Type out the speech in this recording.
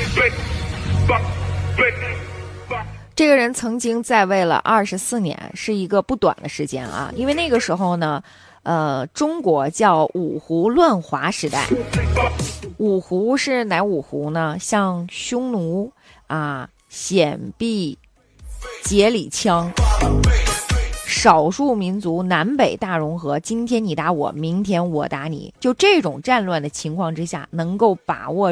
这个人曾经在位了24年，是一个不短的时间啊。因为那个时候呢，中国叫五胡乱华时代。五胡是哪五胡呢？像匈奴啊、鲜卑、颉礼羌，少数民族南北大融合，今天你打我，明天我打你，就这种战乱的情况之下，能够把握